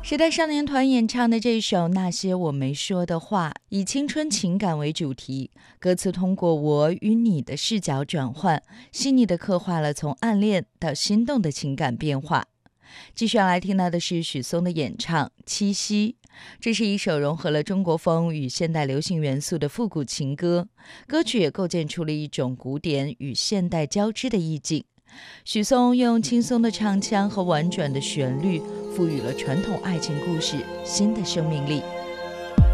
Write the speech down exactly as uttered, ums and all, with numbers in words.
时代少年团演唱的这首《那些我没说的话》，以青春情感为主题，歌词通过我与你的视角转换，细腻地刻画了从暗恋到心动的情感变化。继续要来听到的是许嵩的演唱《七夕》，这是一首融合了中国风与现代流行元素的复古情歌，歌曲也构建出了一种古典与现代交织的意境。许嵩用轻松的唱腔和婉转的旋律，赋予了传统爱情故事新的生命力。